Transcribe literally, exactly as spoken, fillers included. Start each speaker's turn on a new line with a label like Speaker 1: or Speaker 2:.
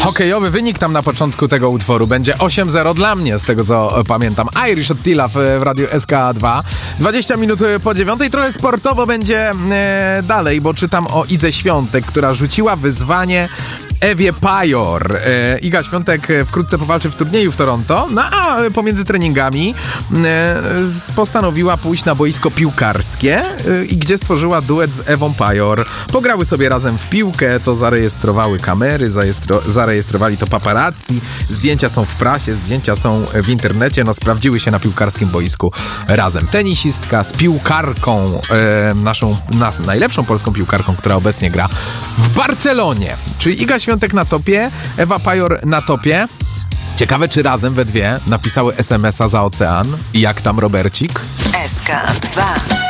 Speaker 1: Hokejowy wynik tam na początku tego utworu będzie osiem zero dla mnie, z tego co pamiętam. Irish od Tila w, w radiu S K dwa. dwadzieścia minut po dziewiątej. Trochę sportowo będzie e, dalej, bo czytam o Idze Świątek, która rzuciła wyzwanie Ewie Pajor. E, Iga Świątek wkrótce powalczy w turnieju w Toronto, no a pomiędzy treningami e, postanowiła pójść na boisko piłkarskie e, i gdzie stworzyła duet z Ewą Pajor. Pograły sobie razem w piłkę, to zarejestrowały kamery, zarejestrowali zarejestrowali to paparazzi, zdjęcia są w prasie, zdjęcia są w internecie, no sprawdziły się na piłkarskim boisku razem. Tenisistka z piłkarką, e, naszą, nas, najlepszą polską piłkarką, która obecnie gra w Barcelonie. Czyli Iga Świątek na topie, Ewa Pajor na topie. Ciekawe, czy razem we dwie napisały es em es a za ocean i jak tam Robercik?
Speaker 2: S K dwa.